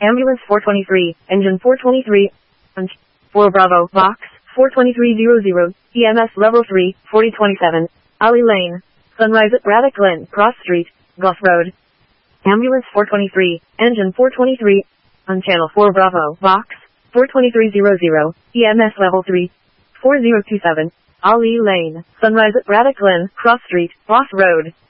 Ambulance 423, Engine 423, 4 Bravo, Box 42300, EMS Level 3, 4027, Ali Lane, Sunrise at Braddock Glen, Cross Street, Gough Road. Ambulance 423, Engine 423, on Channel 4 Bravo, Box 42300, EMS Level 3, 4027, Ali Lane, Sunrise at Braddock Glen, Cross Street, Gough Road.